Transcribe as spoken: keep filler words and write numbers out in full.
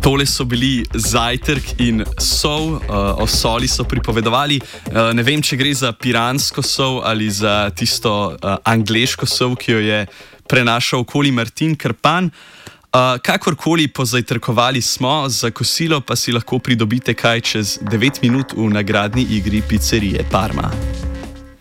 Tole so bili Zajtrk in sol, uh, o soli so pripovedovali. Uh, ne vem, če gre za piransko sol ali za tisto uh, angleško sol, ki jo je prenašal okoli Martin Krpan. Uh, kakorkoli pozajtrkovali smo, za kosilo pa si lahko pridobite kaj čez devet minut v nagradni igri pizzerije Parma.